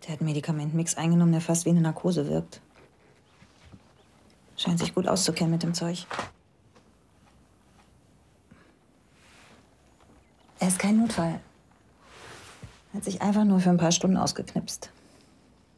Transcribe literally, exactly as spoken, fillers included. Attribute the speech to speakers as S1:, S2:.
S1: Der hat einen Medikamentmix eingenommen, der fast wie eine Narkose wirkt. Scheint sich gut auszukennen mit dem Zeug. Er ist kein Notfall. Er hat sich einfach nur für ein paar Stunden ausgeknipst.